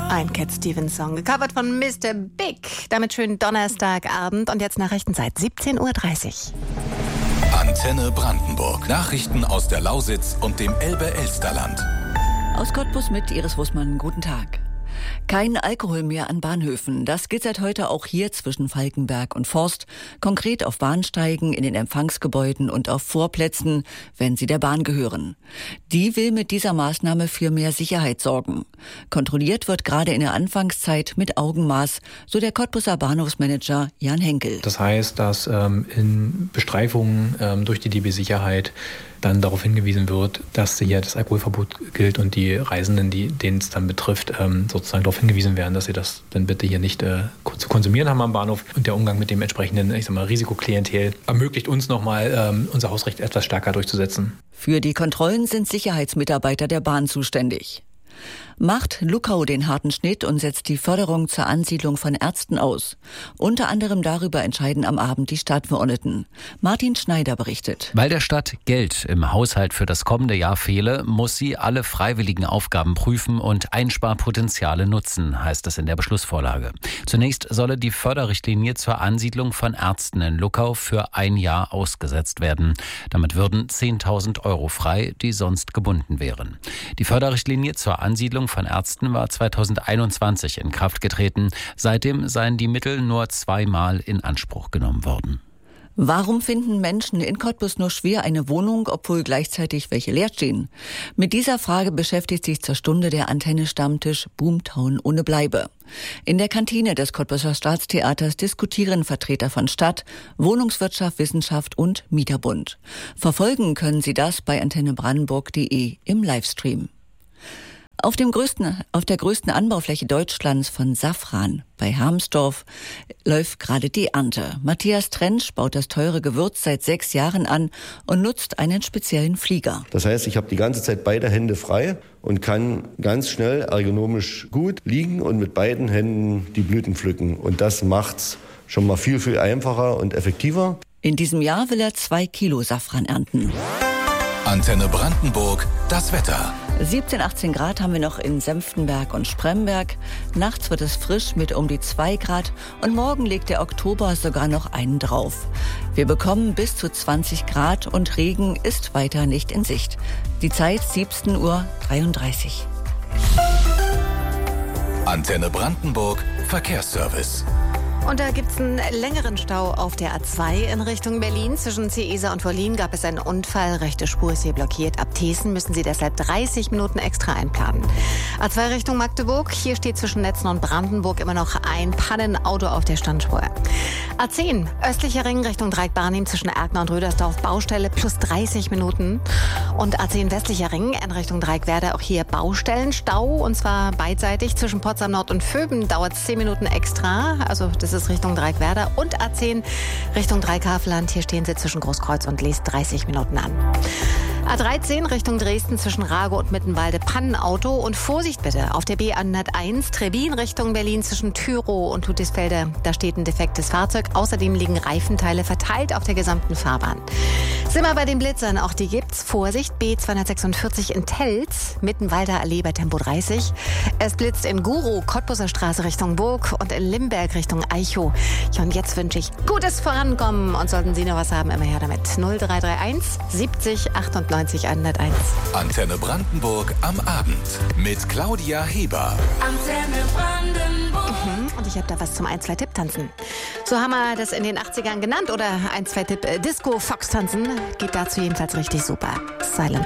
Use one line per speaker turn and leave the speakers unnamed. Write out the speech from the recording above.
Ein Cat Stevens Song, gecovert von Mr. Big. Damit schönen Donnerstagabend und jetzt Nachrichtenzeit, 17:30 Uhr.
Antenne Brandenburg. Nachrichten aus der Lausitz und dem Elbe-Elsterland.
Aus Cottbus mit Iris Wussmann. Guten Tag. Kein Alkohol mehr an Bahnhöfen. Das gilt seit heute auch hier zwischen Falkenberg und Forst. Konkret auf Bahnsteigen, in den Empfangsgebäuden und auf Vorplätzen, wenn sie der Bahn gehören. Die will mit dieser Maßnahme für mehr Sicherheit sorgen. Kontrolliert wird gerade in der Anfangszeit mit Augenmaß, so der Cottbuser Bahnhofsmanager Jan Henkel.
Das heißt, dass in Bestreifungen durch die DB Sicherheit dann darauf hingewiesen wird, dass hier das Alkoholverbot gilt und die Reisenden, denen es dann betrifft, sozusagen darauf hingewiesen werden, dass sie das dann bitte hier nicht zu konsumieren haben am Bahnhof. Und der Umgang mit dem entsprechenden, Risikoklientel ermöglicht uns nochmal, unser Hausrecht etwas stärker durchzusetzen.
Für die Kontrollen sind Sicherheitsmitarbeiter der Bahn zuständig. Macht Luckau den harten Schnitt und setzt die Förderung zur Ansiedlung von Ärzten aus. Unter anderem darüber entscheiden am Abend die Stadtverordneten. Martin Schneider berichtet.
Weil der Stadt Geld im Haushalt für das kommende Jahr fehle, muss sie alle freiwilligen Aufgaben prüfen und Einsparpotenziale nutzen, heißt es in der Beschlussvorlage. Zunächst solle die Förderrichtlinie zur Ansiedlung von Ärzten in Luckau für ein Jahr ausgesetzt werden. Damit würden 10.000 € frei, die sonst gebunden wären. Die Förderrichtlinie zur Ansiedlung von Ärzten war 2021 in Kraft getreten. Seitdem seien die Mittel nur 2-mal in Anspruch genommen worden.
Warum finden Menschen in Cottbus nur schwer eine Wohnung, obwohl gleichzeitig welche leer stehen? Mit dieser Frage beschäftigt sich zur Stunde der Antenne Stammtisch Boomtown ohne Bleibe. In der Kantine des Cottbuser Staatstheaters diskutieren Vertreter von Stadt, Wohnungswirtschaft, Wissenschaft und Mieterbund. Verfolgen können Sie das bei antennebrandenburg.de im Livestream. Auf der größten Anbaufläche Deutschlands von Safran bei Hermsdorf läuft gerade die Ernte. Matthias Trentsch baut das teure Gewürz seit 6 Jahren an und nutzt einen speziellen Flieger.
Das heißt, ich habe die ganze Zeit beide Hände frei und kann ganz schnell ergonomisch gut liegen und mit beiden Händen die Blüten pflücken. Und das macht's schon mal viel, viel einfacher und effektiver.
In diesem Jahr will er 2 Kilo Safran ernten.
Antenne Brandenburg, das Wetter.
17, 18 Grad haben wir noch in Senftenberg und Spremberg. Nachts wird es frisch mit um die 2 Grad und morgen legt der Oktober sogar noch einen drauf. Wir bekommen bis zu 20 Grad und Regen ist weiter nicht in Sicht. Die Zeit 17:33 Uhr.
Antenne Brandenburg, Verkehrsservice.
Und da gibt's einen längeren Stau auf der A2 in Richtung Berlin. Zwischen Ciesa und Wollin gab es einen Unfall. Rechte Spur ist hier blockiert. Ab Thesen müssen Sie deshalb 30 Minuten extra einplanen. A2 Richtung Magdeburg. Hier steht zwischen Netzen und Brandenburg immer noch ein Pannenauto auf der Standspur. A10 östlicher Ring Richtung Dreieck-Barnim zwischen Erkner und Rödersdorf. Baustelle plus 30 Minuten. Und A10 westlicher Ring in Richtung Dreieck-Werder. Auch hier Baustellen. Stau und zwar beidseitig. Zwischen Potsdam Nord und Vöben dauert es 10 Minuten extra. Also das ist Richtung Dreieck-Werder und A10 Richtung Dreieck-Havelland. Hier stehen Sie zwischen Großkreuz und Lees 30 Minuten an. A13 Richtung Dresden zwischen Rago und Mittenwalde Pannenauto und Vorsicht bitte auf der B101 Trebin Richtung Berlin zwischen Thürow und Ludwigsfelde. Da steht ein defektes Fahrzeug. Außerdem liegen Reifenteile verteilt auf der gesamten Fahrbahn. Sind wir bei den Blitzern, auch die gibt's. Vorsicht, B246 in Telz, Mittenwalder Allee bei Tempo 30. Es blitzt in Guro, Cottbuser Straße Richtung Burg und in Limberg Richtung Eichow. Ja, und jetzt wünsche ich gutes Vorankommen und sollten Sie noch was haben, immer her damit. 0331 70 98 101.
Antenne Brandenburg am Abend mit Claudia Heber.
Antenne Brandenburg.
Und ich habe da was zum 1-2-Tipp tanzen. So haben wir das in den 80ern genannt oder 1-2-Tipp Disco Fox tanzen. Geht dazu jedenfalls richtig super. Silence.